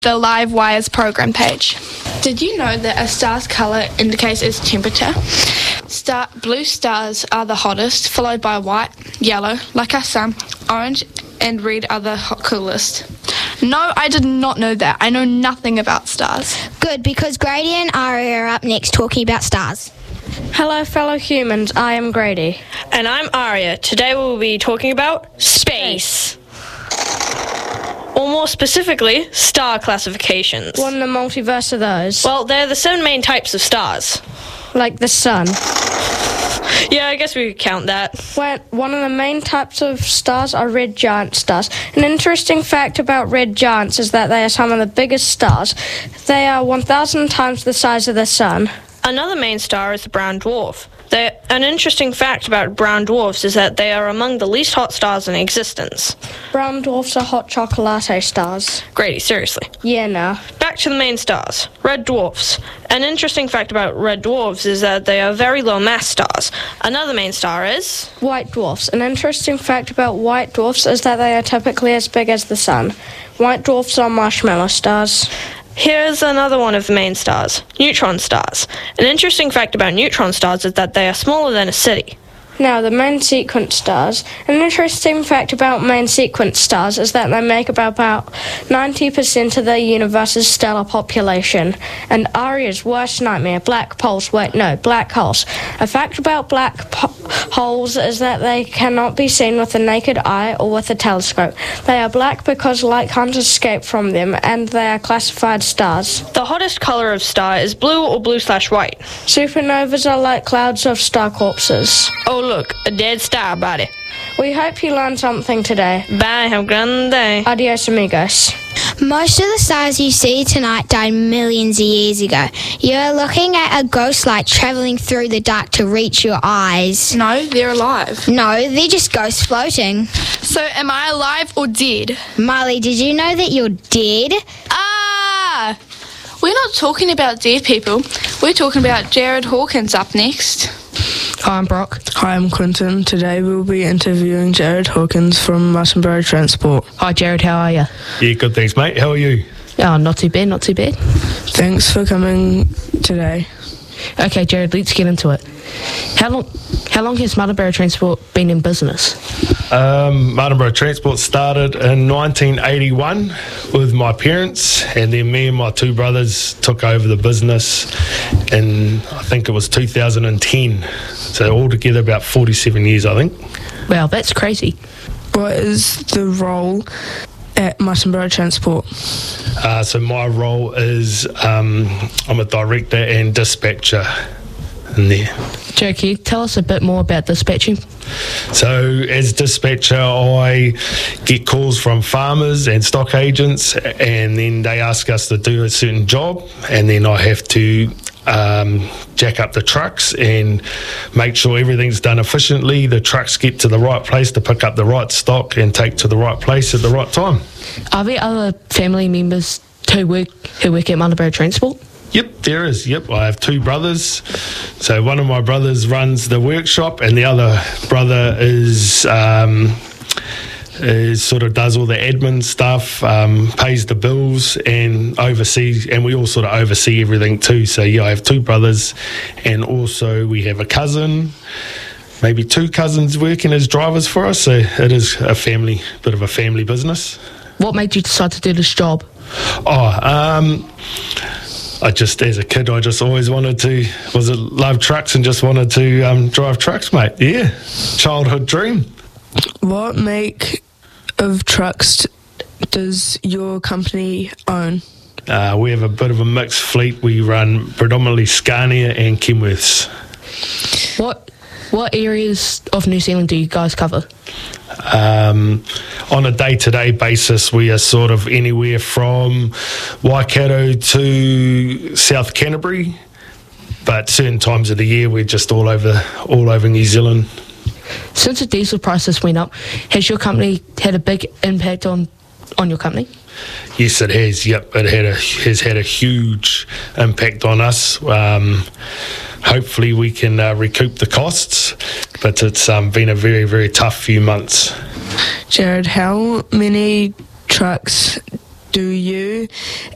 the Live Wires program page. Did you know that a star's colour indicates its temperature? Blue stars are the hottest, followed by white, yellow, like our sun, orange and red are the coolest. No, I did not know that. I know nothing about stars. Good, because Grady and Aria are up next talking about stars. Hello, fellow humans. I am Grady. And I'm Aria. Today we'll be talking about space. Or more specifically, star classifications. What in the multiverse are those? Well, they're the 7 main types of stars. Like the sun. Yeah, I guess we could count that. One of the main types of stars are red giant stars. An interesting fact about red giants is that they are some of the biggest stars. They are 1,000 times the size of the sun. Another main star is the brown dwarf. An interesting fact about brown dwarfs is that they are among the least hot stars in existence. Brown dwarfs are hot chocolate stars. Grady, seriously. Yeah, no. Back to the main stars. Red dwarfs. An interesting fact about red dwarfs is that they are very low mass stars. Another main star is white dwarfs. An interesting fact about white dwarfs is that they are typically as big as the sun. White dwarfs are marshmallow stars. Here's another one of the main stars, neutron stars. An interesting fact about neutron stars is that they are smaller than a city. Now, the main sequence stars. An interesting fact about main sequence stars is that they make up about 90% of the universe's stellar population. And Aria's worst nightmare, black holes. A fact about black holes is that they cannot be seen with the naked eye or with a telescope. They are black because light can't escape from them, and they are classified stars. The hottest colour of star is blue or blue/white. Supernovas are like clouds of star corpses. Oh look, a dead star body. We hope you learned something today. Bye, have a grand day. Adios, amigos. Most of the stars you see tonight died millions of years ago. You're looking at a ghost light travelling through the dark to reach your eyes. No, they're alive. No, they're just ghosts floating. So am I alive or dead? Miley, did you know that you're dead? Ah! We're not talking about dead people. We're talking about Jared Hawkins up next. Hi, I'm Brock. Hi, I'm Quinton. Today we'll be interviewing Jared Hawkins from Muttonborough Transport. Hi, Jared. How are you? Yeah, good, thanks, mate. How are you? Oh, not too bad, not too bad. Thanks for coming today. Okay, Jared, let's get into it. How long has Muttonborough Transport been in business? Muttonborough Transport started in 1981 with my parents, and then me and my 2 brothers took over the business in, I think it was 2010. So altogether about 47 years, I think. Wow, that's crazy. What is the role at Muttonborough Transport? So my role is I'm a director and dispatcher in there. Jared, can you tell us a bit more about dispatching? So as dispatcher, I get calls from farmers and stock agents, and then they ask us to do a certain job, and then I have to jack up the trucks and make sure everything's done efficiently. The trucks get to the right place to pick up the right stock and take to the right place at the right time. Are there other family members who work at Muttonborough Transport? Yep, there is. Yep, I have 2 brothers. So one of my brothers runs the workshop, and the other brother is sort of does all the admin stuff, pays the bills, and oversees. And we all sort of oversee everything too. So yeah, I have 2 brothers, and also we have a cousin. Maybe 2 cousins working as drivers for us. So it is bit of a family business. What made you decide to do this job? As a kid, I just always wanted to, love trucks and just wanted to drive trucks, mate. Yeah, childhood dream. What make of trucks does your company own? We have a bit of a mixed fleet. We run predominantly Scania and Kenworths. What areas of New Zealand do you guys cover? On a day-to-day basis, we are sort of anywhere from Waikato to South Canterbury, but certain times of the year we're just all over New Zealand. Since the diesel prices went up, has your company had a big impact on your company? Yes, it has. Yep, it has had a huge impact on us. Hopefully we can recoup the costs, but it's been a very, very tough few months. Jared, how many trucks do you